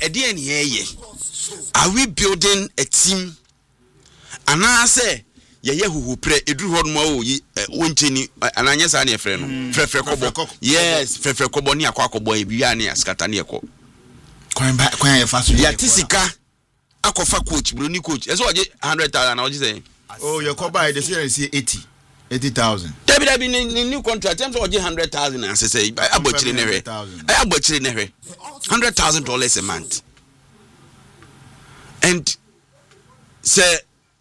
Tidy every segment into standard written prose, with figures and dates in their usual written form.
ede ye are we building a team ana say ye huhu pre eduru ho no o yi woncheni ananya sa na efre no frefre kobo yes frefre kobo ni akwakobo e bia na skata na ekọ kwan ye faso ya tisika akofa coach bro ni coach eso oje 100,000 na oje say oh you come buy they say 80,000 Dabi ni new contract terms oje 100,000 na say abochire ne hwe abochire ne hwe $100,000 a month and say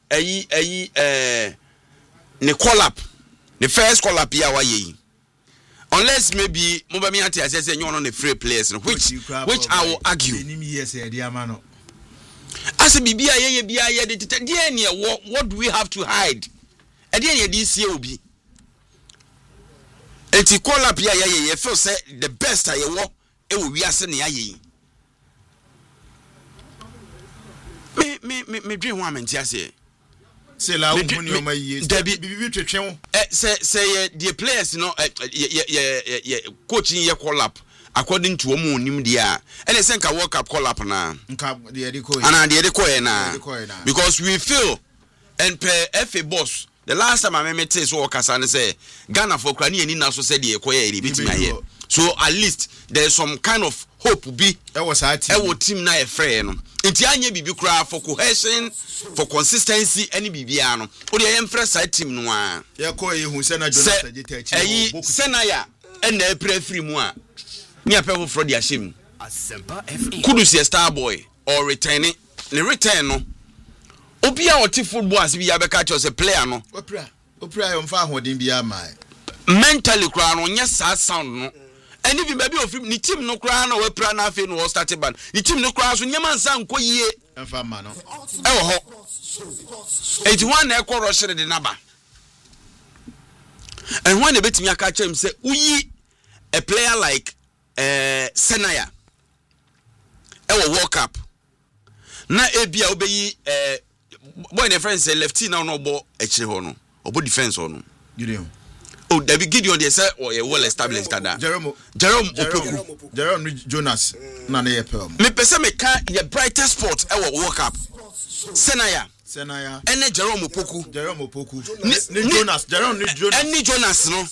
ne call up the first call up here why unless maybe mobami ati say you on the free players which I will argue as bibia ye bia ye de what do we have to hide e de ye this year obi enti call up here ye feel say the best aye wo e wo wiase ne aye me dream one menti ase say la unhuni o mayi bibi twetwe say the players no coaching ye call up according to omo nim dia and say nka world cup call up na nka de ko ana de ko na because we feel and per FA boss the last time I met so okasa ne say Ghana for kra ni ani na so say de ko ye bitimi aye so at least there's some kind of hope be that was our team na e frɛ no enti anye bibi kra for cohesion for consistency any bibia no o de yem frɛ side team no a ye ko ye hu se na Jonas Agitachi ayi senaya na epre free mu a ni apɛ for de ahyem Kudus star boy or returning the return no obi a oti football as bi ya be catch us a player no opra yo mfa hodin bia mai mentally kra no nya sa sound no any bi baby of ni team no kra na we pra na afi no start ban ni team no kra so nyama nsa nko yie mfa ma no e wo ho 81 na ekọ rush de naba and when they bet me aka chem say uyi a player like Senaya e wo World Cup na ebia obeyi boy ne friend say lefty now no ball ekire ho no obo defense ho no Gideon oh David Gideon they say oh well established kada Jerome Opoku Jerome Jonas na na yepel me pese me ka ye brightest sport e wo World Cup Senaya ene Jerome Opoku ni Jonas Jerome ni Jonas ene Jonas no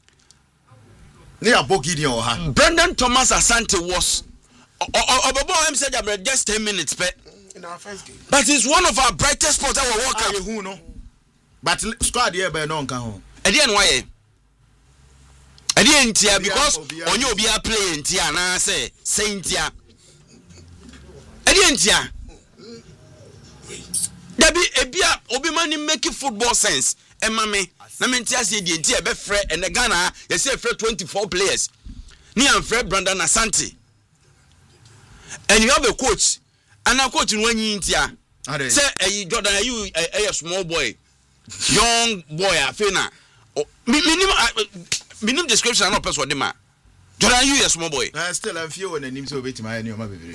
ni abo Gideon ha Brendan Thomas Asante was Obobo am said just 10 minutes pe in our first game but it's one of our brightest spots our World Cup who no but squad here by no nka ho e dey why e dey ntia because onye obi a play ntia na say ntia e dey ntia dabi ebia obi mani make football sense e mame na mentia say dey ntia be frɛ and the Ghana you say frɛ 24 players ni am frɛ Brandon Asante and you have a coach and a coach in one ntia say Jordan are you a small boy young boy afena minimum description no person dem Jordan you a small boy still am few when him so beti my nyoma bebre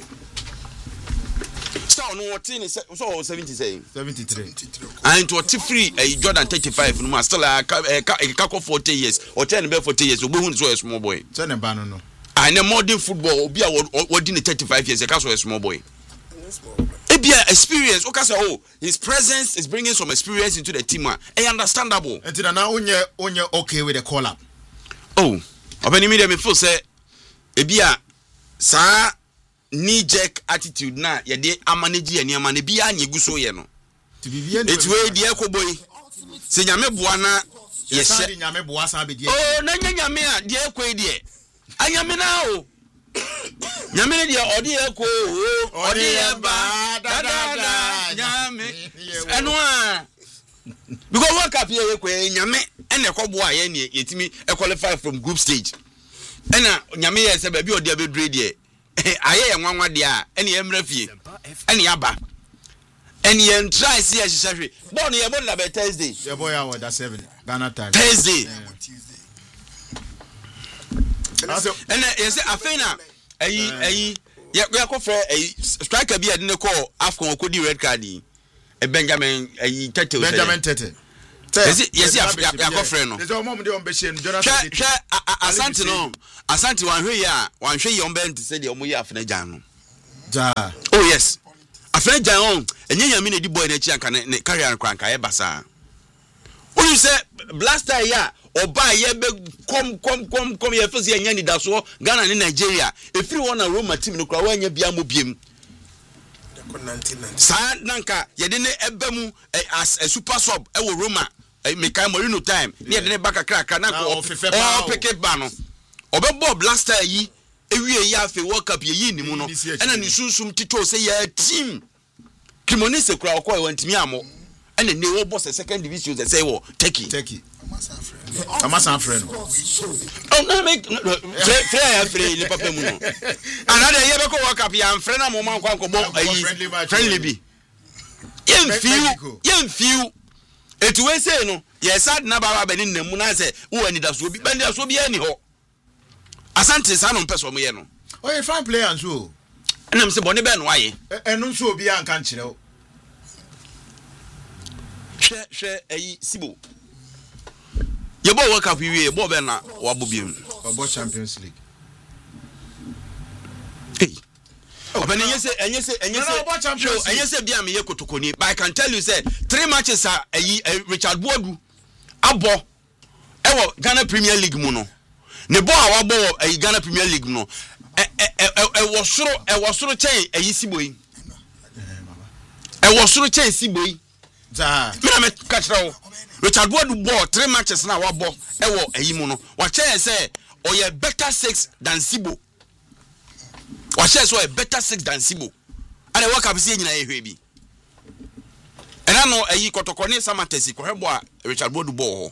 so no what in so 70 say 73 and to what free Jordan 35 no still a 40 years or 10 be 40 years obo hu so a small boy so ne ba no and modern football obi a wodi 35 years e ka so a small boy ebia experience okay say oh his presence is bringing some experience into the team understandable until now onye okay with the call up oh obani me dem feel say ebia sa knee jerk attitude na ye de amanage ani amane bia anyegu so ye no it way de ekoboy se nyame boa na ye se nyame boa sa be de oh na nyame a de ekoi de anyame na o nyame ne de odi eko odi eba da nyame eno a because World Cup ye ekoi nyame ene ekoboa ye ne yetimi e qualify from group stage ena nyame ye se ba bi odi abedre de aye enwanwa de a ene emra fie ene aba ene ye try see a hihahwe ball no ye ball na be Thursday ye boy hour that 7 Ghana time Thursday ene ye se afena ayi ye ko frɛ striker bi ade ne call Afcon okodi red card yi Benjamin Tete Benjamin Tete yes ya ko frɛ no there's a mom dey on be shame Jonas Asante no Asante wan hwe ya on be nti se de omo yi afena jan no Oh yes. Afre Jan enye nyame na di boy na chi anka ne carrier kranka ye basa. Who say blaster ya oba ye be kom ye fese ye nya ni daso Ghana ni Nigeria efiri won na Roma team no kra wa nya bia mo biem. Sa nanka ye de ne eba mu as a super sub e wo Roma Michael Morino time ne de ne baka kraka na ko pick ba no obebo blaster yi ewie ya afi World Cup ye ni mu no ena ni sunsum tito say ya team Cremonese kra ko wantimi amo ena ne wo boss second division say wo Turkey Amasa friend oh no make free le papa mu no another ye be ko World Cup ya friend na mo man kwa ko bo friendly bi yen few etu we say no ye sad na baba be ni namu na say wo ani da so bi bende so bi ani ho Asante sa no mpeso mo ye no oh you fine player and so enam se bone be no aye enu so obi an kan kire o hwe ayi sibo ye bo World Cup wie bo be na wa bo biem obo Champions League hey but enye se bia me ye kotokoni but I can tell you say 3 matches are Richard Boadu abo ewo Ghana Premier League mu no ne bo a wabo Ghana Premier League no e wo soro chen sibo yi e wo soro chen sibo yi za me kachira wo Richard Boadu bo 3 matches na wabo ewo ayi mu no wa chen say oye better 6 than Sibo wa chen so a better 6 than Sibo and World Cup see nyina ehwe bi ena no ayi kotokone samatesi ko hebo a Richard Boadu bo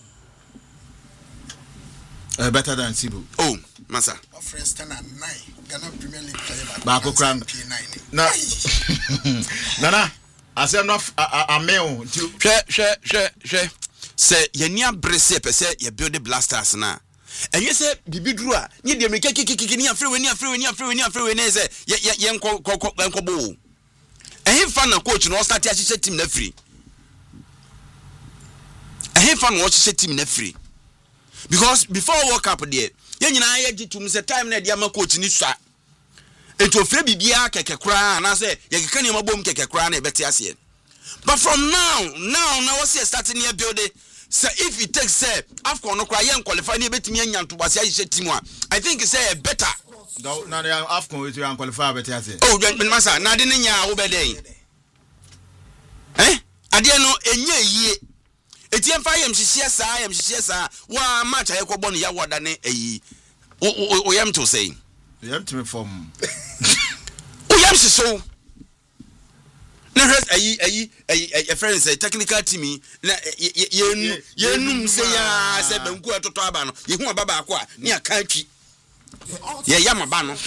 better than Sibo oh masa first 10 and 9 Ghana Premier League player ba ko kran na nana asem no ameo hwe se yeni abrese pese ye build the blasters na enye se bibiduru a nye de meke kikiki ni afrewe ne se ye enkobo ehin fan na coach no start a hye team na free ehin fan no hye team na free because before World Cup there ye nyina ye gitum se time na dia ma coach ni sua ento free bibia keke kra na se ye keka ne mabom keke kra na e beti ase. But from now what's here starting here building so if it takes say AFCON no cry and qualify ni betimi anya ntobase aye team I think say better na the AFCON we to qualify better say oh masa na de nya wo beden ade no enye yie etiem fa yam hihie saa wa match aye ko bonu ya woda ne ayi o yam to say yam to me from o yam so na ayi friends technical team na yenum say ya say banku atoto aba no ye hu ababa akwa ni aka atwi ye yam aba no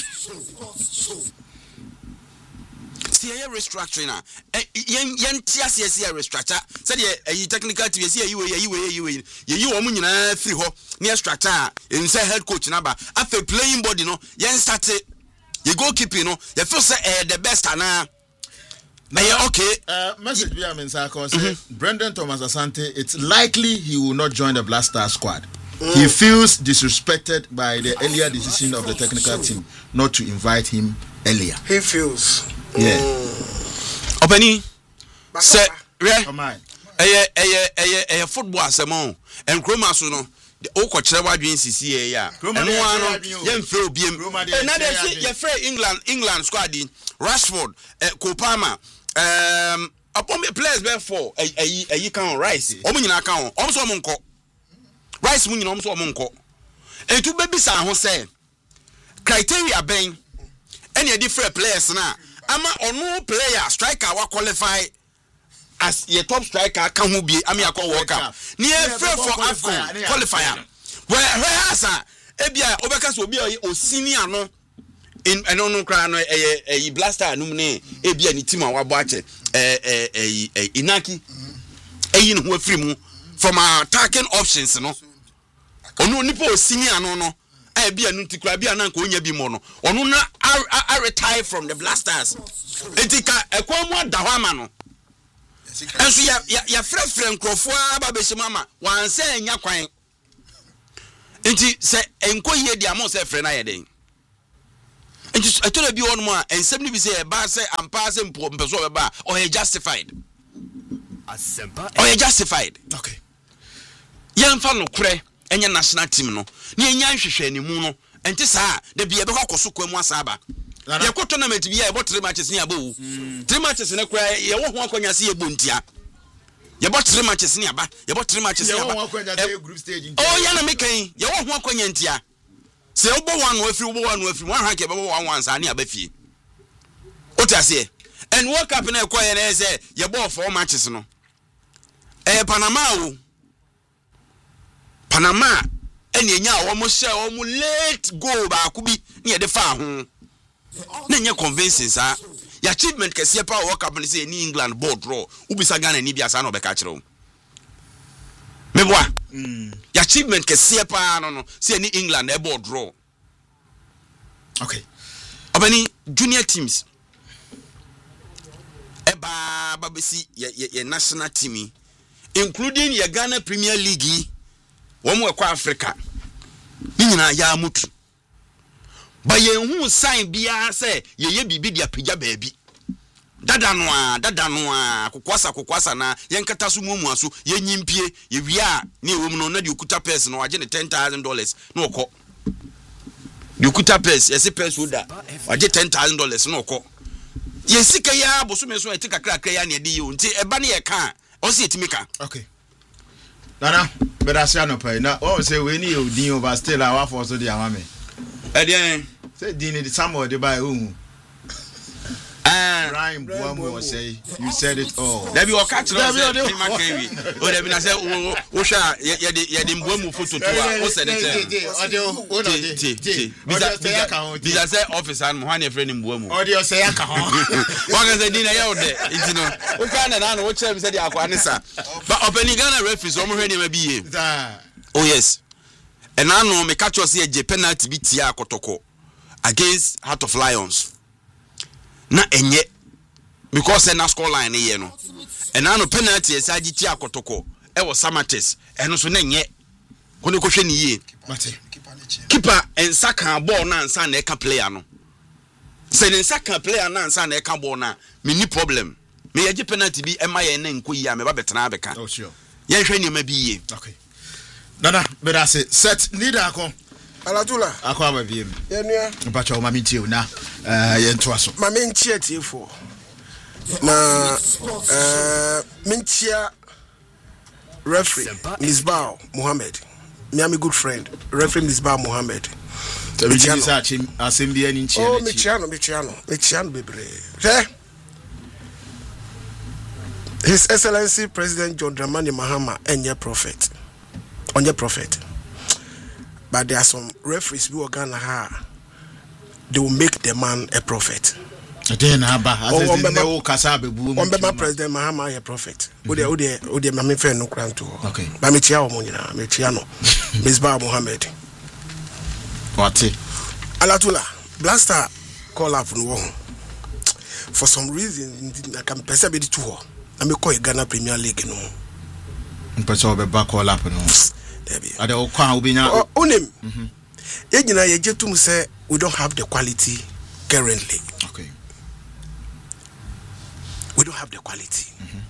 see ye restructuring na yen tiase ye restructure say the technical team say ye wo mu nyina free ho na structure in say head coach na ba after playing body no yen start ye goalkeeping no ye feel say the best ana okay. Message be am inside cause Brendan Thomas Asante, it's likely he will not join the Black Star squad. He feels disrespected by the earlier decision of the technical team not to invite him earlier. He feels. Yeah. Openi. Say, come on. Football asemo. En Kroma so no. O ko kire wadwen sisi ya. Eno ano ye mfe obiem. Na dey ye free England squad in Rashford, Kopama, upon me players be for a can Rice. Omunyina kan on so monko. Rice munyina on so monko. E tu baby sa ho say criteria ben any different players na ama onu player striker wa qualify as your top striker kan hu bi ami akọ World Cup. Ni e free for AFCON qualifier. Where asa ebia obeka so obi o senior no in no cry no a blaster anum ne ebia ni team awabo ache Inaki eyin ho afiri mu from our attacking options no onu nipo senior no ebia nu tikura bia na nka onya bi mo no onu na retire from the Blasters etika ekwomu adaho ama no enso ya frefre nkrofo aba be shimama wan se enya kwan enti se enko ye dia mo se frɛ na ye den nti etola bi won mo a ensem ni bi say e ba say ampa say mpeso be ba or justified asempa or justified okay yemfa no kure enye national team no na enya nhwehwe animu no enti saa da bi e be kokoso kwamu asaba ye ko tournament bi ya e bo 3 matches ni aba wo 3 matches ne kura ye wo ho akonya se ye bontia ye bo 3 matches ni aba ye bo 3 matches ni aba group stage oh ya na mekan ye wo ho akonya ntia se wo bo one no afiri one hanke be bo one sa ni aba fie otiase and World Cup na ekoye na say ye bo 4 matches no Panama eni enya wo mo share wo mo late goal ba ko bi na ye de fa ho na nye convincing sa ya achievement kese pa World Cup ni say ni England board draw ubisa Ghana ni bia sa na obeka kire wo meboa ya achievement kese pa no say ni England e board draw okay obani junior teams eba babesi ye national team including your Ghana Premier League womo ekwa Africa ni nyina ya mutu ba ye hu sign bia say ye bibi dia pagya baabi dada no a kokwasa na ye nkata so mumu aso ye nyimpie ye wia ni ewom no na de okuta purse no waje ne $10,000 na okọ de okuta purse ye se purse oda waje $10,000 na okọ ye sika ya boso so eti kakra ya na de ye nti eba ne ye ka o se etimika okay Nana but I say no pay na o say we ni odin over still our for so dey amame say din the somewhere dey buy who Ryan Buamu say you said it all there be o catch no say Makewi o there be na say o sha ye de Buamu photo to a o said it bisa say officer mo han e friend Buamu o dey say aka ho wa ga say din na ye o de enti no o ka na no o chere bi say dey akwa ne sa but opening Ghana referees o mo hwe ne ma biye oh yes and now no me catch us here penalty bi tia akotoko against Heart of Lions na enye because na score line here no and now no penalty esaji tia akotoko e wo Samates eno so na enye kone ko hwe ni ye keeper en saka ball na ansa na e ka player no se ne saka player na ansa na e ka ball na me ni problem me ye penalty bi e ma ye na nkoyi a me ba betena abeka oh sure ye hwe ni ma bi ye okay Nana but I say set leader akon Alatula akwa ba biem ye nua mpacha o mami tie na ye nto aso mami nchie tiefo na minchia referee Misbah Mohammed me good friend referee Misbah Mohammed Tabiji sa chim assembly ani nchie oh mechiano bebre His Excellency President John Dramani Mahama enye prophet onye prophet but there are some referees who are gonna they will make the man a prophet then aba as they will kasa bebu President Mahama a prophet ode mame fe no kranto okay ba me chia o mo nyina me chia no Misbah Mohammed what Alatula Blaster call up no for some reason I can perceive it to her I me call Ghana Premier League no mpesa obeba call up no ade okwa obinya onim yegina yegetum say we don't have the quality currently okay we don't have the quality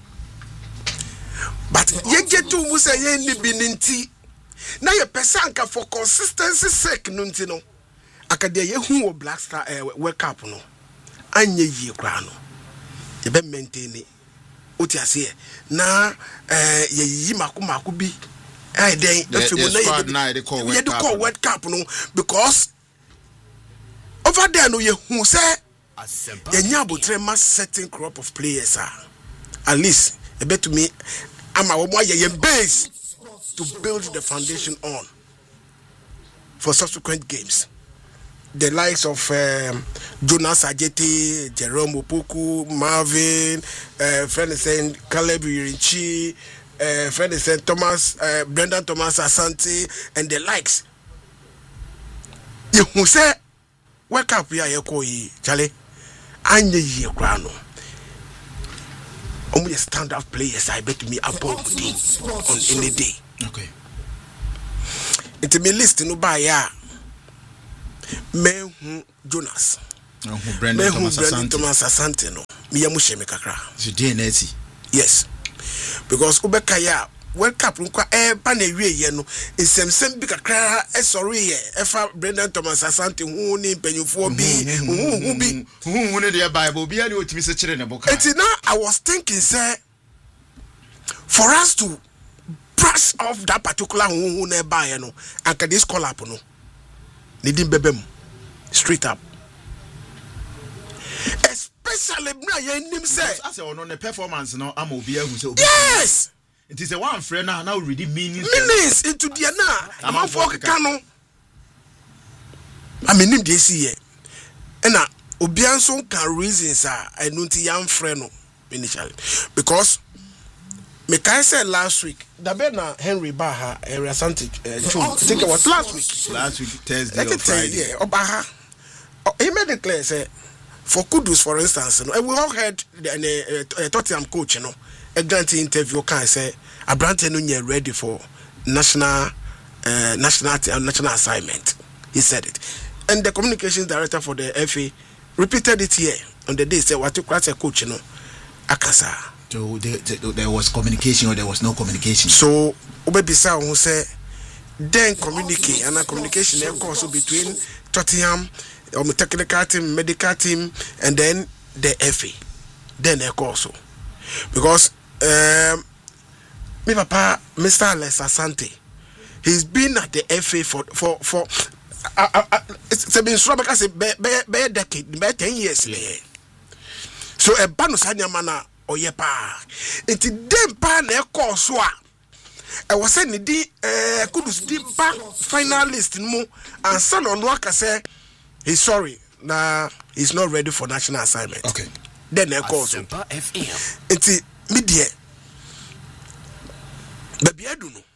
but yegetum say ye ni bininti na ye pesanka for consistency sake no nti no akade ye hu Black Star World Cup no anye yie kra no ye be maintain oti ase na ye yi mako bi they call World Cup no because over there no ye who say ye nyabotre mass certain crop of players at least a bet to me ama wo ye base to build the foundation on for subsequent games. The likes of Jonas Ajeti, Jerome Opoku, Marvin, friend saying Caleb Irinchi, friend saying Thomas, Brendan Thomas Asante, and the likes. You who say, wake up here, you call ye, Charlie, and ye crown. Only stand-up players, I bet me upon on any day. Okay. It's me list no buy ya. Men Jonas Brendan Thomas Asante no me yamu sheme kakra so DNC yes because ubekaya World Cup nkwa ba na wie ye no nsɛmsɛm bi kakra sorry ye efa Brendan Thomas Asante hu ni mpanyufo bi hu ne de Bible bi ani otimi se kire ne boka it now I was thinking say for us to brush off that particular hu na ba ye no anka this call up no needing bebem straight up especially bra ye nim say as on the performance no am obi ahu say yes it is a one friend now reading meanings into the na am for kanu I mean him dey see here na obi anso can reasons I know ti yam friend no initially because me can say last week that be na Henry Baha Asante I think it was last week Thursday or Friday Obaha he made it clear say for Kudus for instance we all heard the Tottenham coach a grant interview can say Abrante no nye ready for national assignment. He said it. And the communications director for the FA repeated it here on the day say what to class a coach akasa. So there was communication or there was no communication. So Obebisa who say then communicate and a communication also between Tottenham technical team, medical team and then the FA. Then also because me papa Mr. Alex Asante he's been at the FA for it's been so because be decade be 10 years so e ba no sanya mana oye pa enti dem pa na e call so a e was say ni di Kudus di back finalist mu and son on aka say he's sorry na he's not ready for national assignment. Okay. Then e call so enti media baby adu no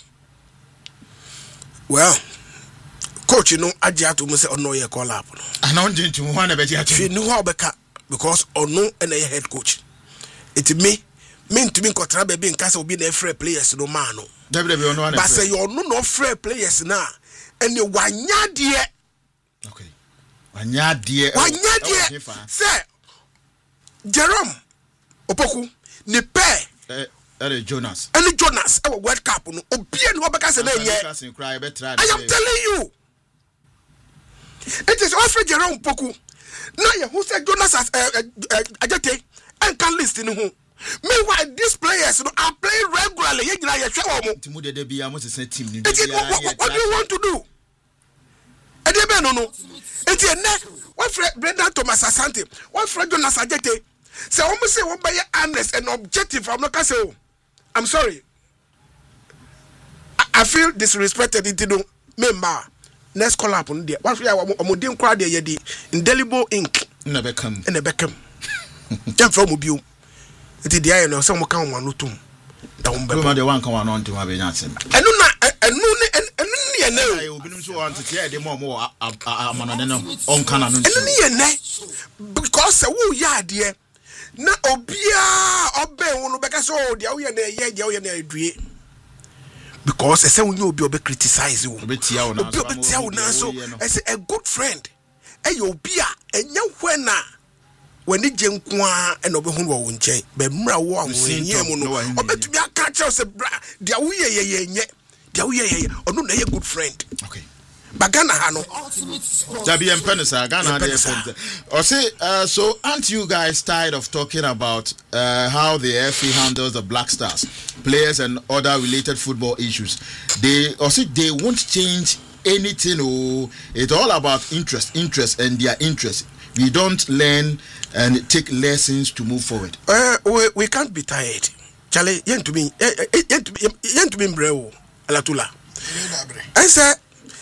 well coach no agiato mo say ono ye call up no ana on jintu ho na be agiato fi ni ho beka because ono na ye head coach it me ntumi nkotra baby nka say obi na free players no man no debi ono na but say you no free players na ene wanya de okay wanya de say Jerome Opoku ni pe Jonas World Cup no obi and wabaka say na nye I am telling you it is offered Jerome Opoku now you who said Jonas as Ajate and can list in who meanwhile these players are playing regularly you know you show them timu de be am say team ni what do you want to do e dey be no enti ene what Brendan Thomas Asante what Jonas Ajate say almost say one by honest and objective I'm not say I'm sorry I feel disrespected into no member next call up on there what we are omodin kwa there ye di indelible ink na bekam dem from obium it dey aye no say mo kan wanu tum da won be ma de wan kan wanu tum abenya asem enu ne ne aye obinum so want to dey mo amanone no on kan anu enu ne ne because wo ya de na obia obe wonu beka so dia wo ye na ye dia wo ye na adue because say when you obi criticize you obi tia wo na so say a good friend e you obia enya hwena when je nkoa e na obi hu wo nche be mra wo anwenye mu no obetumi aka che say dia wo ye nye dia wo ye onu na ye good friend okay Bagana hano. Jabi empenisa Ghana dey or say so aren't you guys tired of talking about how the FA handles the Black Stars players and other related football issues? They won't change anything. It's all about interest and their interest. We don't learn and take lessons to move forward. We can't be tired. Charlie, yen to me breo alatula. I say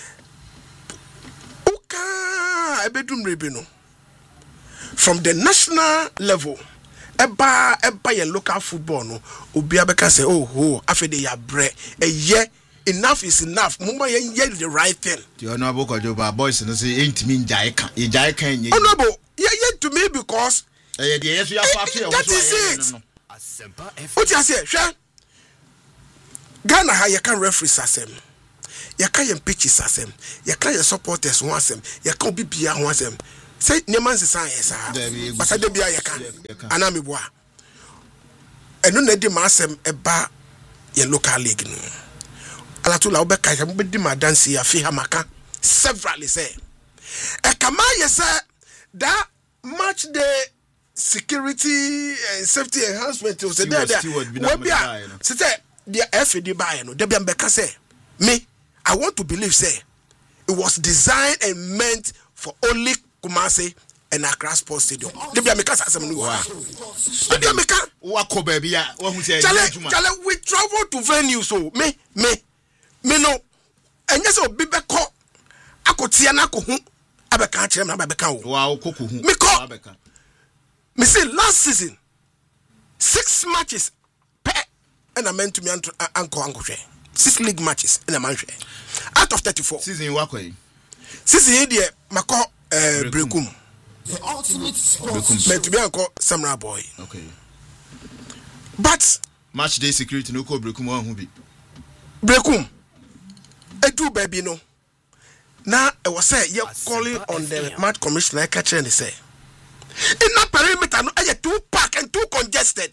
from the national level eba your local football no obi abeka say oh afede ya bre enough is enough mumma ye the right thing the honorable Kojoba boys no say intimi njai kan nye honorable ye to me because the yes you have to that is it what you say hwe Ghana ha ye kan referee asem ya kan ye pitches asem ya kan ye supporters ho asem ya kan bibia ho asem say neman science but I dey bia yeka ana me boa eno na di ma asem eba ye local league no Alatula obeka ya mbedi ma dance ya fi hamaka several say e kama ye say that match day security and safety enhancement was there we be say the FD buy no dey be mbeka say me I want to believe say it was designed and meant for only Kumasi and Accra Sports Stadium. Dey be mbeka say no wa dey be mbeka wa ko ba bia wa hu say chale we travel to venue so me no enye say obi be ko akotia na ko hu abeka kire na abeka wo wa koku hu me ko abeka me say last season 6 matches per and I meant to me anko 6 league matches and I man out of 34 season wa ko season here dey mako brekum the ultimate sports meant to be anko Samurai Boy. Okay, but match day security no ko brekum wa hu bi brekum edu baby no na I was say you calling on the match commissioner catch and say in that perimeter no are too packed and too congested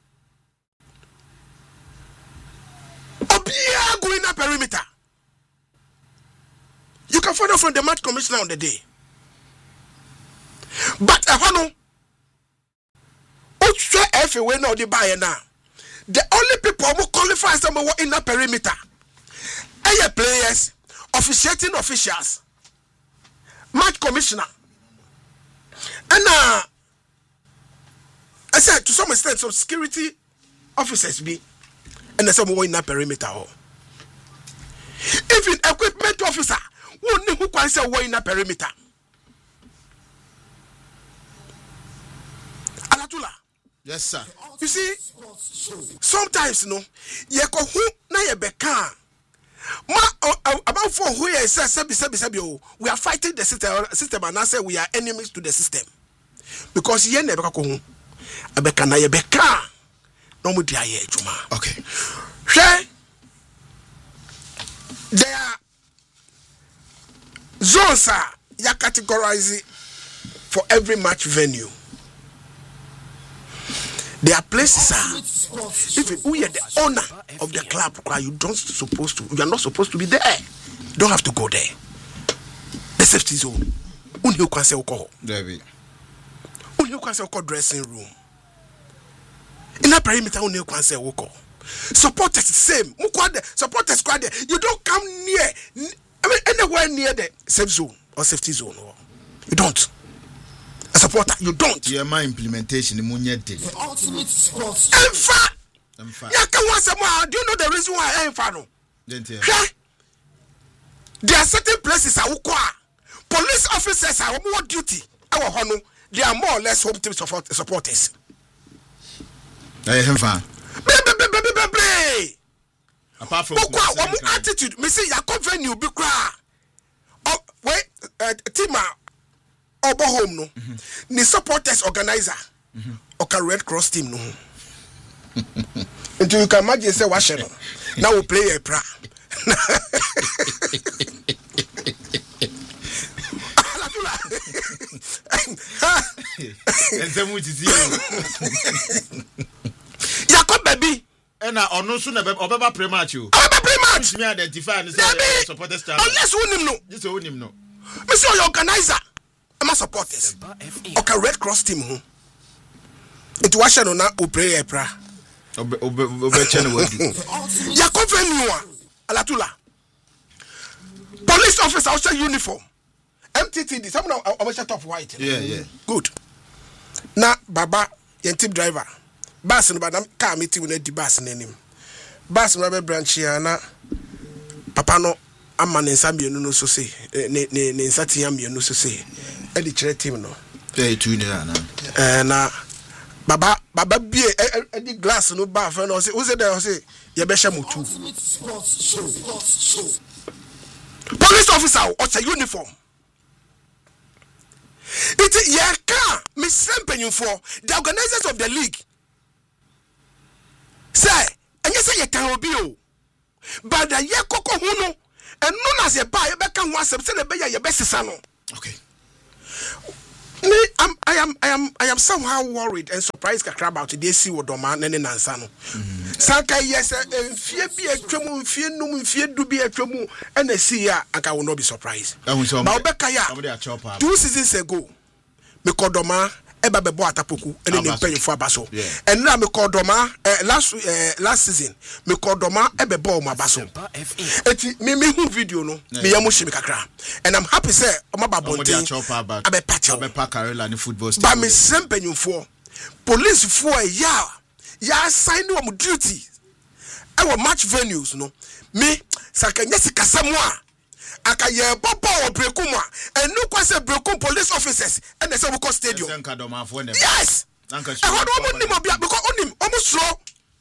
obia go in that perimeter you can find out from the match commissioner on the day but no o sure everywhere now the buy now the only people who qualify some in that perimeter are players, officiating officials, match commissioner. And I said to some extent some security officers be and there's some in that perimeter. Even equipment officer won't know who can say in that perimeter. Alatula. Yes, sir. You see, sometimes no, ye ko hu na ye beka. About for who is we are fighting the system and I say we are enemies to the system because ye never ko hu abeka na ye beka no mu dia ye juma. Okay, there are zones ya categorize for every match venue. There are places if we are the owner of the club, you are not supposed to be there. You don't have to go there. The safety zone. You can say David. You can say dressing room. In that perimeter, you can say supporters same. Supporters squad. You don't come near. I mean anywhere near the safe zone or safety zone. You don't. A supporter, you don't. Yeah, my implementation the ultimate sports. Enfa. Ya can want some more. Do you know the reason why enfa no? There are certain places police officers are more duty. They are more or less home team supporters. Enfa. Apart from attitude, me say ya venue be cry. Oh, wait, team Obo home no. Ni supporters organizer. Oka Red Cross team no. Until you can imagine say what no. Now we play a pra. Yakob baby. Na ono so na obeba pre-match o. Obeba pre-match. Me identify and say supporters star. Unless who him no. This who him no. Me say your organizer. Am supporters. Okay, Red Cross team ho. It was no na o pray e pra. Obe channel we. Yakob venue Alatula. Police officer also uniform. MTTD, someone on top white. Yeah. Good. Na baba yen team driver. Bus no badam car meeting with the bus name. Bus no be branch here na papa no ama ne nsa mienu no so say ne nsa tia mienu so say e di chere team no. Hey tu ni na. Na baba bie e di glass no ba fa no say who say there say ye be hye motu. Police officer or say uniform. It ye can me sempenyu for the organizers of the league. Say and you say ye can obi o. But the ye koko hu no and none as ye buy ye be kan one say na be ye be sisa no. Okay. I am somehow worried and surprised kakra about the see what Doma nene nansano. Sanka yes fie bi atwam fie num fie du bi atwam and the see ya aka will not be surprised. Ba obeka ya 2 seasons ago me Doma eba bebo atapoku ene ne mpanyfo abaso. And now me Doma last season me Doma ebebo o mabaso. Eti me hu video no me yamushi me kakra. And I'm happy say o mababonti abe Carolina ni football stadium. But me sempanyfo police for ya sign no duty. Our match venues no me sakanyesi kasamwa akaye popo or brekuma and no kwase brekum police officers and the Sabuko stadium. Yes. I want to know because on him almost slow.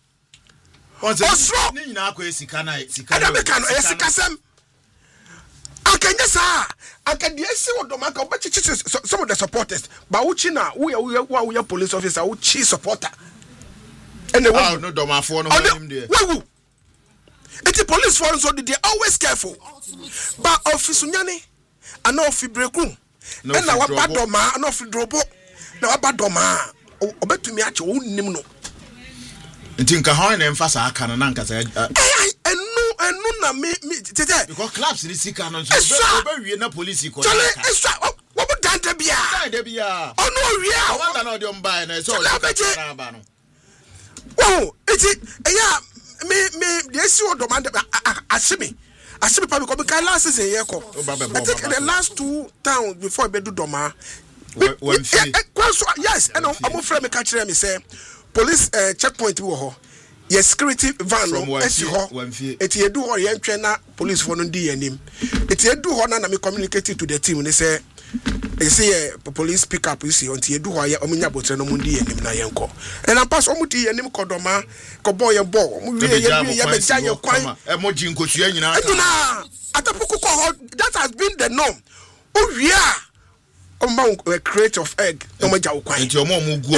Osro ni nyina akwa esikana esikasem akanyesa akadiesi odomaka obachichi some of the supporters but uchi na we police officer uchi supporter and the one no domafo no him there wo it's police for so they always careful but office nyane ana ofi breakroom and na wabadoma ana ofi drobo na wabadoma obetumi ache wonnim no ntinka how na emphasize aka na nka say enu na me tete because clubs ni sika no so obewie na police ko chale extra wo bo dante bia ono wie a wanda na odiom bai na so na ba no oh eti eya me dey see odoma asimi pa because can last season here ko I think the last 2 towns before be do doma yes and I'm friend me catch me say police checkpoint wo ho yes security van no esi ho eti edu ho ye ntwe na police for no di anim eti edu ho na me communicate to the team they say police pick up you see until edu ho ye omunya botre no mundi anim na yenko and am pass omudi anim kodoma ko boy ye ball mu ye be jaye kwan emoji nkosua nyina atapuku ko ho that has been the norm owie a crate of egg no maja ukwan enti omo mugu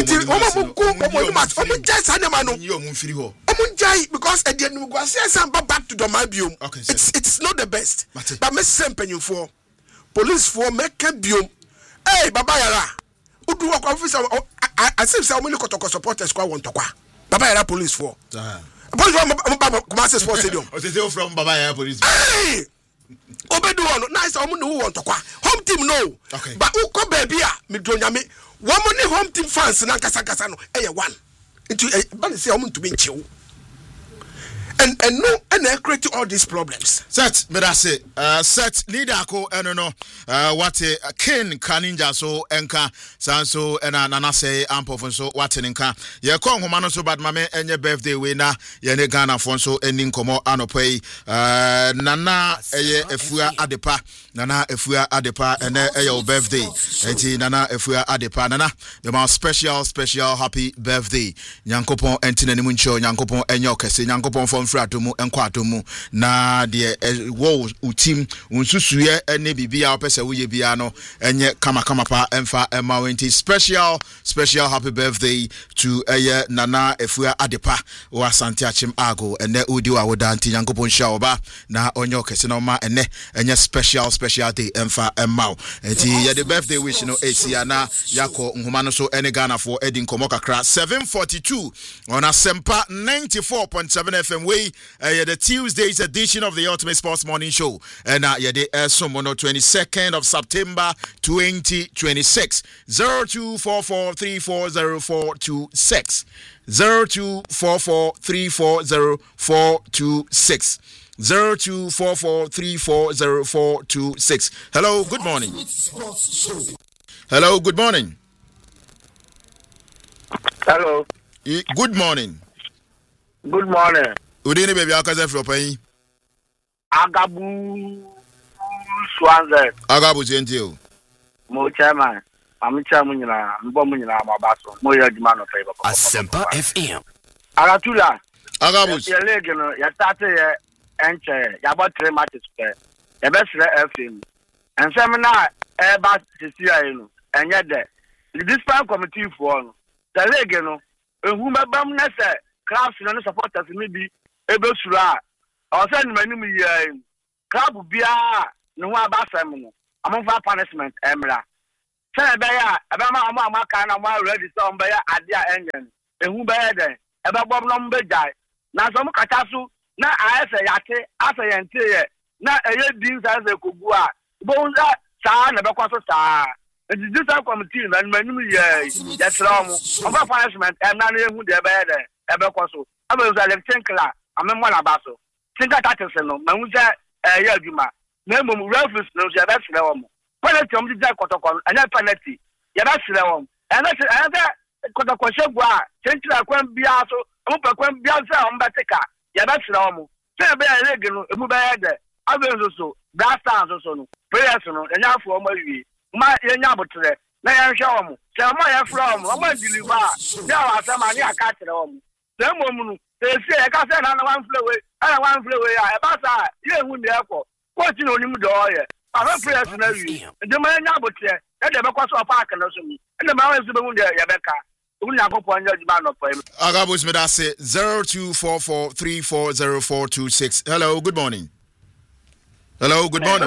because at the end go say back to the biome it's not the best but me sempenyu for police for make biome hey baba yara udu work officer as if say omini kotoko supporters kwa won tokwa baba yara police for police for Kumasi Sports Stadium o say from baba yara police hey obedu ono nice omo who want tokwa home team no but who come baby a me do nyame wo mo ni home team fans na kasa no one into but say omo to be nchew and no and create all these problems set but I say set leader ko no what king kaninja so enka sanso ena nana say ampofo so what nka ye ko nhoma no so bad mame enye birthday we na ye ne Ghana fon so eni nkomo anopai nana eye efua adepa nana efua adepa ene eye birthday enti nana efua adepa nana the most special happy birthday nyankopon entina ni muncho nyankopon enye okese nyankopon fon fratomu enko atomu na de wo utim unsusuye ene bibia opese wo ye bia no enye kama pa emfa ema wenti special happy birthday to nana efua adepa wa Asante Achim Ago ene udi wa wodanti nyankopon sha oba na onye okese no ma ene enye special day emfa ema enti ye the birthday wish no esia na yako nhoma no so ene Ghana for edin komo kakra 7:42 on Asempa 94.7 FM way the Tuesday's edition of the Ultimate Sports Morning Show and the Somono 22nd of September 2026 0244340426 0244340426 0244340426 Hello, good morning. Hello, good morning. Hello. Good morning. Good morning. Udini baby akaze from pay. Agabu Swanze. Agabu gentio. Mo chairman. I'm chairman nyina, mbo mu nyina mabaso. Mo ya djuma no fay bako. Asempa FM. Agatula. Agabu. Ya lege no ya start ye enche ya ba 3 matches pe. Ya be sre FM. Ensem na e ba sisia no. Enye de. The discipline committee for no. Ya lege no ehu mebam na se class no supporters me bi ebesura o se ni mani mu ye club bia ne ho abasem no amonfa punishment emra Say beya abama ama ka na ma ready so beya ade a enyen ehu beya den ebe bob no mbejai na so mu kata so na ayese yate asa yente ye na eye din sa se kogu a bo nza sa na be kwaso sa the judicial committee na manum ye yatra mu over punishment na na ehu de beya den ebe kwaso aba so le tinkla amemmo na baso tinka tatese no mahu se ye adwuma na mum reference no se be sere wo mu penalty om dija kotokon anya penalty ya ba sire won anya kotokon shegu a chenchira kwan bia so om pa kwan bia so om batika ya ba sire won se be ya lege no emu ba ya de abenzo so that stand so no prayers no anya afo om awie ma yenya abotre na ya hwe won se mo ya fra won om deliver ya wa sama ni aka kire won se mo mu se se ya ka se na one flow ya e ba sa ye hu ni ekọ coach no ni mu do ye I prayers na wi. The man ya botre. E de be kwaso park na so mi. E de ma wan so be hu de ya beka. Hu nya kopon nya djuma no for him. Agabus me that say 0244340426. Hello, good morning. Hello, good morning.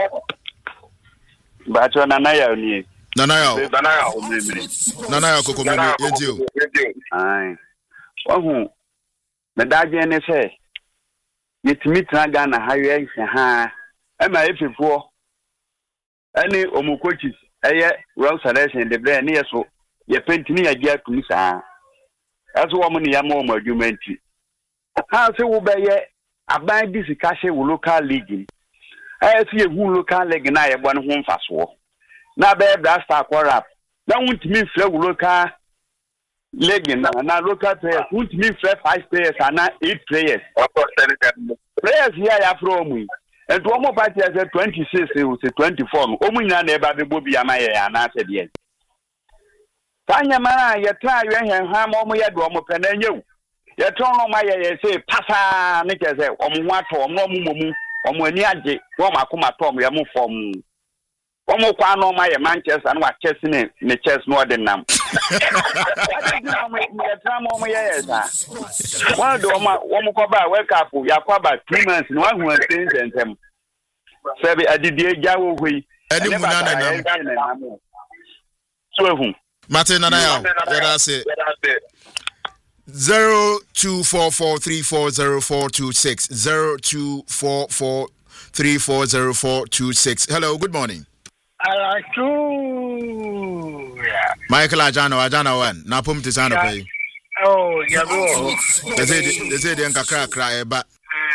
Bacho nanaya oni. Nanaya koko me yenti o. Ai. Wahu. Me daje ne se. Yetimi tra Ghana ha ye ha. Ema efefo ani omukochis eye round selection de brand ne so ye pentini ya gia tumi saa aso wo ne ya ma o argumenti ha se wo be ye aban discussion wo local league se ye hu local league na ye bo ne ho mfaso na be blaster corrupt na wuntimi fre wo local league na local players wuntimi fre 5 players ana 8 players players here ya from and one more party as 26 to 24. Omunya neba be bobi amaye na ase de. Tanya mara ye try we ha ma omo ye do omo pe na nyewu. Ye ton no ma ye say pasa ne ke say omo wato omo momu omo ani age wo makoma to omo ye mo form. Omo kwa no ma ye Manchester na wa Chelsea ne Chelsea no de nam. Ye try ma omo ye sa. One do omo ko ba wake up ya kwa ba 3 months no hu an sentem. Sebe adidie jawo hoi. Eni munana nam. So hu. Martin Nanaya, that's it. 0244340426 0244340426. Hello, good morning. Michael Ajano one. Na pum tisano pay. Oh, yabo. They say they nkakra kra eba.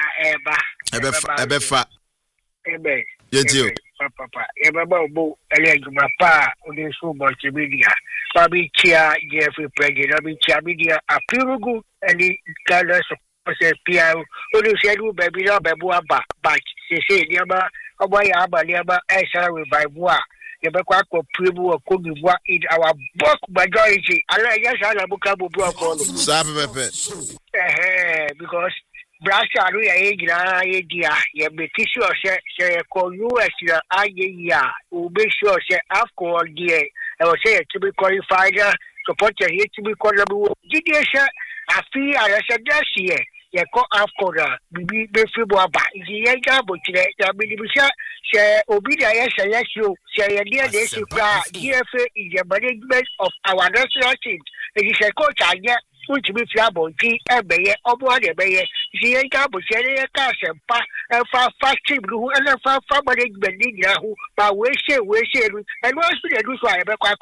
Eba. Yetio. Papa. Eba bo eleguma pa odi so much media. Babi chia Jeffrey President, Babi chia media apirugu and colors of Pia odi sedu baby no bebu aba but say niaba oboy aba niaba esa revival. Yebekwa ko pribu ko giwa in our bulk majority. Allah yes ala buka bubu akolo. Sabe pepe. Because Brasha ru ya egira edia ye betisho se ko US ya ayeya o be sure se afco die e o se to be qualified support here to be qualified didie afi ara se dasie ye ko afco da bibi be fibo aba ye ga botire ya bi se obi da ye se ye de se kwa DFA is the management of our national team it is a coach anya which be fiable ebeye obo adebeye sie ka bo sere ka sempa fa team ru and fa management ni hu ba we se and we speed do so e be kwa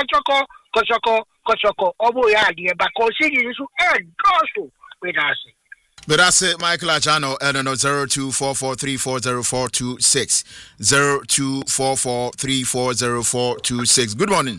kosoko obo ya de ba consider so and gosto with us. But that's it, Michael Ajano, and 0244340426 0244340426. Good morning.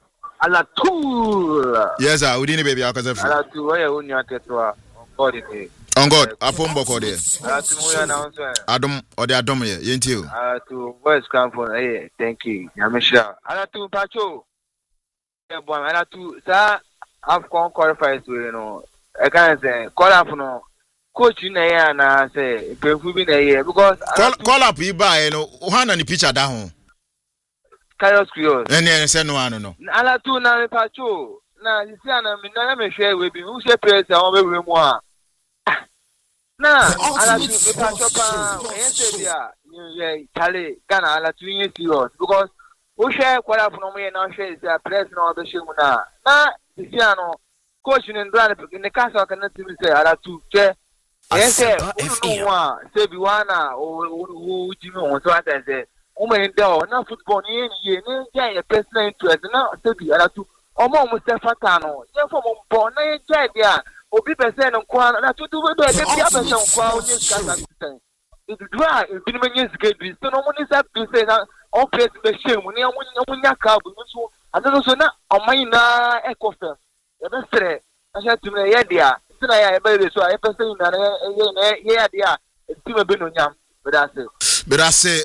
Alatu. Yes, sir. We didn't baby. Alatu, where you want to get on God, upon Boko there. Adam or the Adam here, ain't you? Alatu, where's come from? Hey, thank you. Yamisha. Alatu, Pacho. Alatu, sir, I've qualified to, I can't say, call up no. Coach in a and I say, improving a year because call up you buy no one and the picture down. Kairos Creole. And then send no. Alatu na Pacho. Na you see, I'm a share with you. Who say praise on every one? Na Alatu Pacho, yes, Ghana, Alatu, serious because who share quite from me and share the president of the Shimuna. Now, the piano, coaching and brand in the castle cannot say, I have to check. Yes, sir. Say, Biwana or Jimmy or what I say. Woman, no football in a personal interest. Now, say, I have to. Omo Mustafa Tano, yeah, from born, yeah, or people send on Kwan, and to do with the other Kwan. It dry, it's been many years ago. So no one is up to say that all place the shame when you're Yaka, I don't know, on my echo firm. The best, I had to my idea. So I better so I person, yeah, it's still a bit on yam, but that's it. But I say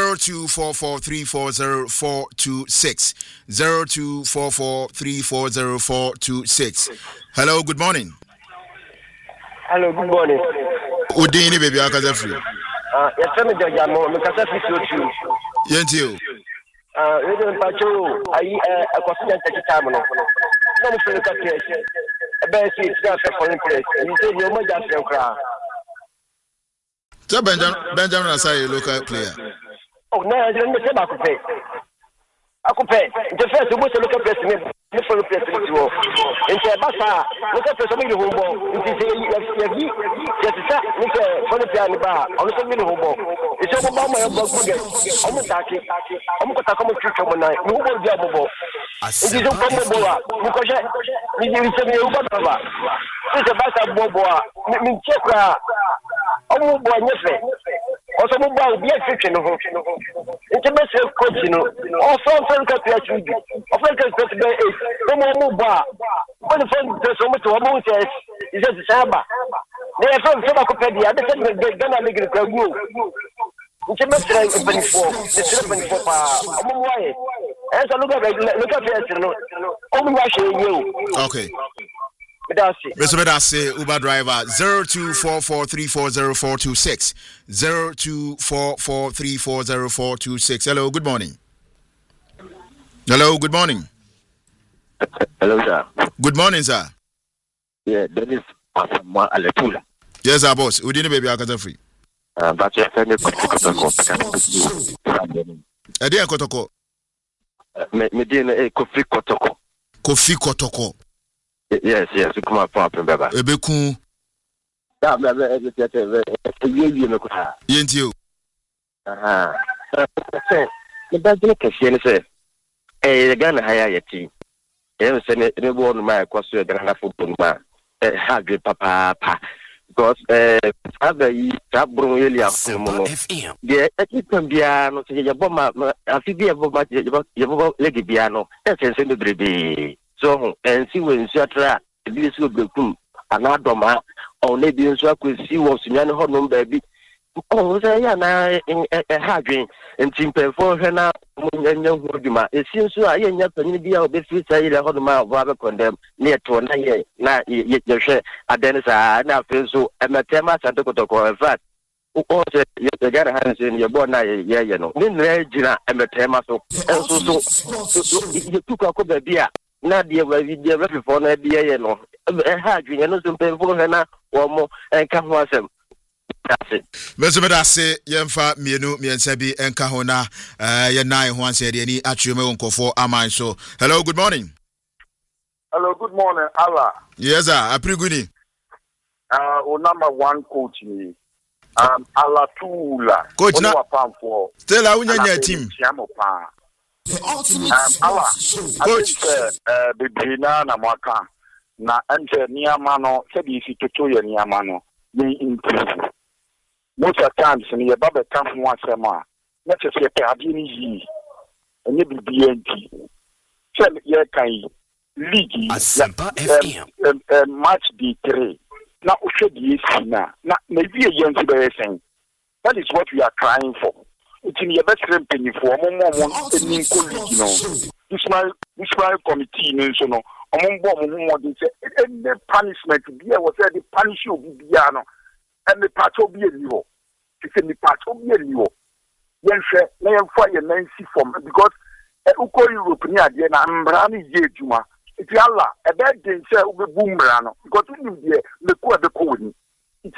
0244340426. 0244340426. Hello, good morning. Hello, good morning. Udini baby Akazafi. Yes, I'm Jamo, Makasafi to Yentio. Radio Pacho, I consider the time. No, for the case. A bad seat, that's a foreign place. You say you're my just your crowd. So Benjamin Asai, local player. Oh, no, I didn't say I could pay. I could pay. The first was a local president, different president. In Bassa, look at the family hobo. It is just for the piano bar, on the family hobo. It's all about my book. I'm attacking. I'm going to come to church on night. Who will be able? It is a boboa because you send me over. It's a better boboa. Check. Oh, boy, nothing. Also, mobile be a fiction of intimacy coaching. Also, Franca PhD. Franca's better than 8. No more mobile. When the phone does so much to a moon says, is just Samba. They are from Sabacopedia. They said they're going to make it a move. Intimacy is 24. It's 24. I'm away. As I look at it, I'm watching you. Okay. Mr. Bedase, Uber driver 0244340426. 0244340426. Hello, good morning. Hello, good morning. Hello, sir. Good morning, sir. Yeah, Dennis Asamoah Alepula. Yes, sir, boss. We didn't baby Akazafi. But you have any Kotoko. Edia Kotoko. Medina Kofi Kotoko. Kofi Kotoko. Yes, you come up from Baba. Ebeku. Yentio. The Bajan Cashian say, a gun higher yet. You send it in a word my question than a football man. Have your papa. Because other Tabruelia FM. The Equipiano, Yaboma, Amphibia, Yaboma, Lady Piano, that's a send the baby. So, and see when Shatra, this will become an Adoma, or maybe in Swak will see what's in your home, baby. Oh, they are now in a hardring and Timper for her now. It seems to I ain't up and be out this week. I hold them out rather condemn near to an eye. Now, yet your share at Dennis. I now feel so. I'm a Temas and Tokotoko. In fact, who also you got hands in your born, yeah, you know. Then Regina and a Temas. So you took a cup of beer. Nadia will be there before Nadia, you know. A hardring and also pay for her now or more and come once him. Mr. Bedase, Yemfa, Mienu, Miensebi, and Kahona, Yanai, Juan said, any Achume Uncle for Amai. So, hello, good morning. Hello, good morning, Allah. Yes, sir, a pretty good. Number one coach me. Allah Tula. Coach, now, tell our team. Allah, coach, Bibina, Namaka, na enter Niamano, said if you to Niamano, may improve. Most of the times, in your Baba come once a month. Let's say a Padini, and you be BNT. Tell your kind league, match D3. Now, should be now. Maybe a young saying that is what we are crying for. It's in your best company for more this my committee, so no, among more than say, the punishment to be was the punish you, Biano, and the part of be a new. It's in the part of be a new. Yes, I am for your Nancy form because Uko Europe near the Ambrani Juma. It's Allah, a bad day, sir, boom brano, because we knew the core the code. It's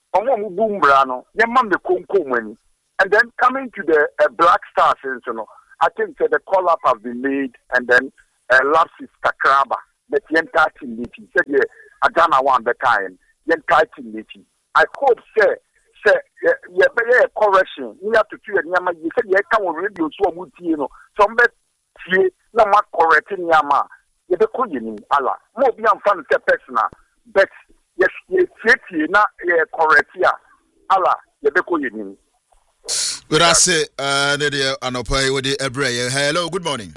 boom brano, your mum the conco. And then coming to the Black Stars, and so I think the call up has been made, and then lapses Takraba, but Yenka Timiti said, Adana one the time, Yenka Timiti. I hope, say, you better correction. You have to do it. You said you can't radio so much, you know. Some bet you no more correcting Yama. You be calling Allah. More beyond fun to personal, but yes, you not correct ya. Allah, you be calling. But I say, Anopai with the Ebray. Hello, good morning.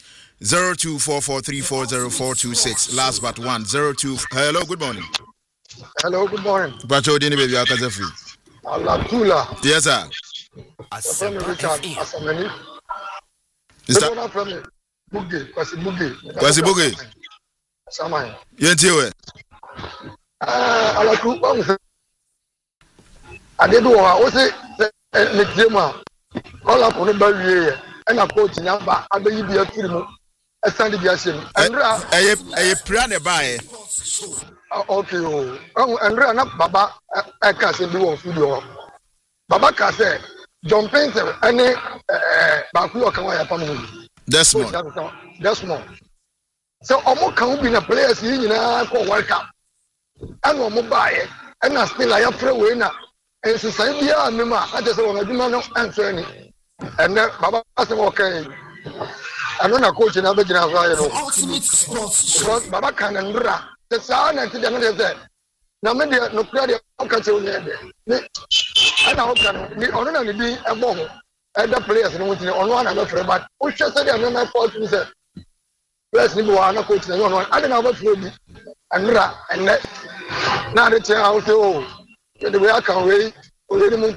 0244340426. Last but one. 02. Hello, good morning. Hello, good morning. Bacho Dini baby Akazafi. Allah Tula. Yes, sir. Richard Asamani. Is that Boogie? Kwasi Boogie. Samai. Yentiwe. Allah Tula. I did what say Nickema. Call up on the barrier and a coach in Yamba. I believe you are film. A Sunday Biasim. Andra, a plan by. Okay, Andra, not Baba. I can't say do on video. Baba can say John Painter and Baku Kawaya family. That's more. So, Omo can be a players in a World Cup. And Omo buy it, and I still I am free winner. And society, I just want to do my answer. And then Baba said, okay. I don't know, coach, and I'll be because Baba can and the sound and the other. Now, maybe no credit, can say, and how can we only be a bomb? And the players on one another, but who just said, I'm not fault to say, bless me, one coach, and one. I don't know what will be. And now the chair out to the way I can wait, already move.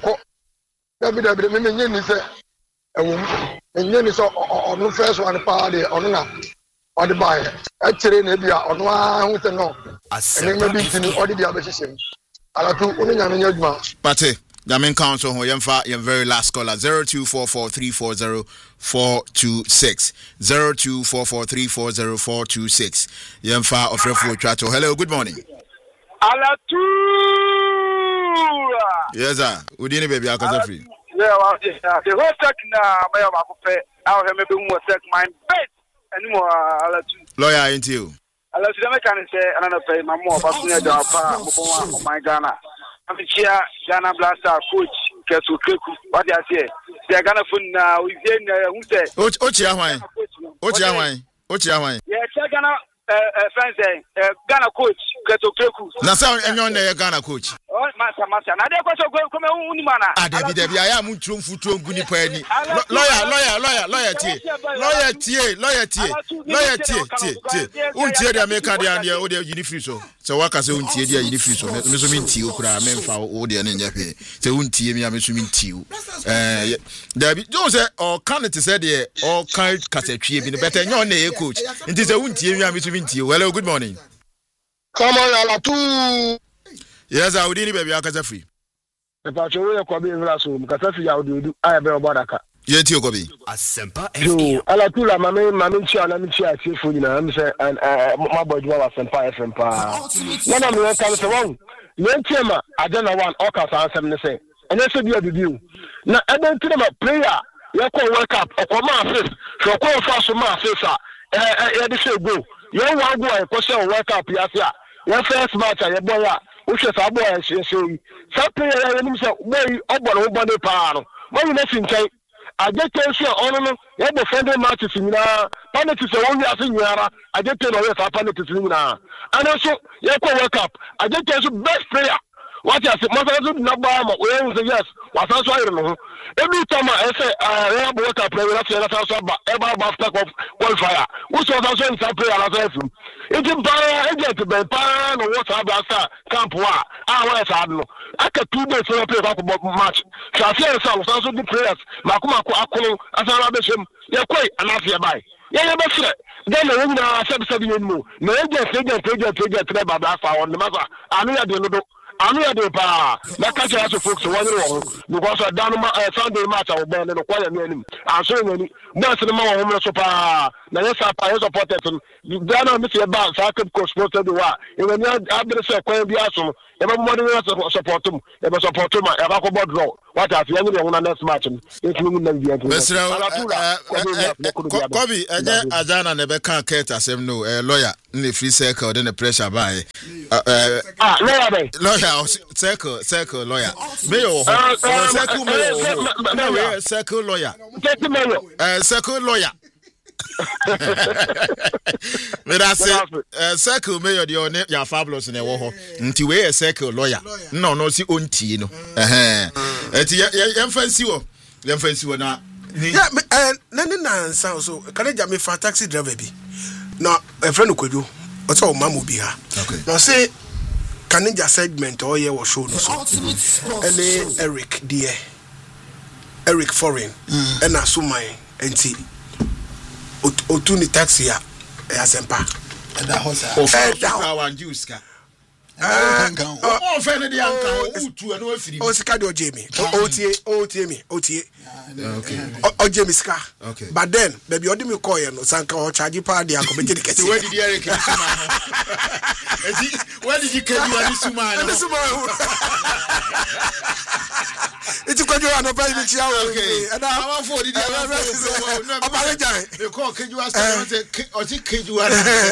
WWE said, and then it's on the first one party on the buyer. Actually, maybe on one with a no. And maybe all the other system. I'll do only Pate, the main council, your very last caller 0244340426. 0244340426. Yemfa of Refu Chato. Hello, good morning. Yes, sir. Udini baby, I can free. Yeah, well, the whole second, my I'll have maybe more second my bed anymore. Lawyer, ain't you? I'll let them can say another pay my more, but my Ghana. I'm here, Ghana Blaster coach, Kesu Keku. What I say? They're gonna phone now. We've been who said, Ochiawai. Yeah, Ghana. Friends, Ghana coach, Kesu Keku. Nasa, and you're Ghana coach. Oh, Master. Now they're going to go come Unimana. Debbie, I am Mutum Futum Gunipani. Lawyer, Untia the American Audio Unifiso. So, what can say Untia the Unifiso? Mesumin Tiu, Memfa, Odian and Yape. Say Untia, I'm assuming Tiu. Debbie, those or Canada said, or kind Cassette, better than your name, coach. It is a Untia, I'm assuming Tiu. Hello, good morning. Come on, Alatu. Yes, I would need baby Akazafi. The Patrol Kobe Rassum, Kasafi, I would do. I have a Baraka. Yet you Kobe. A Sempa. Alatula, Mamma, I'm saying, and my boy was Sempa, Sempa. None of them comes wrong. Yentema, I don't know one, Oka, I'm saying. And that's a good view. Now, I don't tell them a player. You call wake up, or my face, so call fast to my face. I say go. You want to go and push your wake up, yes, your first match, your boy. Which is a boy, and she say, something himself, way up on the power. When you listen, I just tell you, on you have the friendly matches in now. Panic is only a thing, I just tell you, panic is in now. And also, you can wake up. I just tell you, best player. What I said, must have not buy my way, yes, what I know. Every time I say, I have wake up, that's about after qualifier. Which was also in some player as I do. It's in power, agent, the pan or what's up, camp war. I know. I can 2 days for a play about match. So I feel some also the players, Makuma, as I love him. You're quite enough by. Yeah, that's it. Then the woman I said 7 more. No agent, on the matter. I know I don't know. I'm not the pa. That can't have folks one wrong because I done Sunday match I will burn the quiet name. I'm showing you. That's the more homeless super. Now, yes, I supported him. You don't miss your bounce. I could go sports everywhere. Even after the second, be awesome. Everybody support him. Ever support him. Ever go about draw. What have you ever won next match? It's not be Kobe, Ajana never can't get us no lawyer in the free circle, then the pressure by lawyer, circle lawyer. Mayor, circle lawyer. Circle lawyer. But I say, circle mayor, your fabulous in a war. Until we a circle lawyer. No, see, auntie, no. Young fancy, now. Yeah, and then so can I jam for taxi driver be? No, a friend could do. What's all Mamu be her? Now say, can I segment or ye was shown so? And then Eric, dear Eric Foreign, and I saw my auntie. Otuni taxi ya Asempa. And that was our juice. Oh, Fanny, Jamie. OTA. Oh, Jamie Ska. Okay. But then, baby, you didn't call no Sanka or charge you party. Where did Eric? Where did you get you any Suman? It's a good one of private shower. Okay. And I'm for the apologize. You call you ask or kid you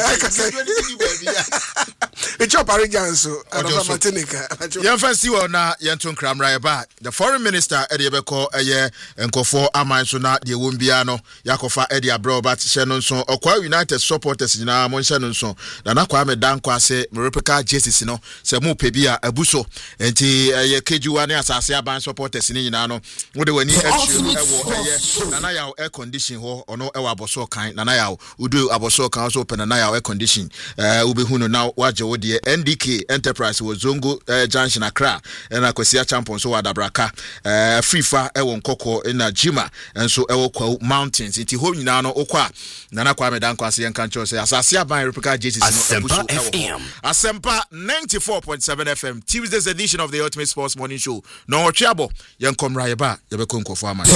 it's your paragans. Young fancy or not, Yanton Cram Rayaba. The foreign minister, Eddie Beko, a year, and Kofo Amansona, the Wumbiano, Yakofa Eddie Abrobat, Shannon, or Qua United supporters in our Mon Shannon, Nanakwame Dankwa say, Meripica Jessino, Samu Pebia, Abuso, and T. Kejuani as Asia band supporters in Inano, would they need Nanaya air condition or no Awaboso kind, Nanaya, Udu Aboso can open Nanaya air condition, Ubihuno now, Wajo, the NDK Enterprise was Zongo Junction Accra, and Akosia Champion, so Adabraka, Free Far, Ewon Coco in Jima, and so Ewo Mountains, Iti Hominano, Okwa, Nanakwame Dankwasi and Kancho say, Asasia by Replica Jesus, Asempa FM, Asempa 94.7 FM, Tuesday's edition of the Ultimate Sports Morning Show. No trouble, young come Rayaba, Yabekunko Farmer.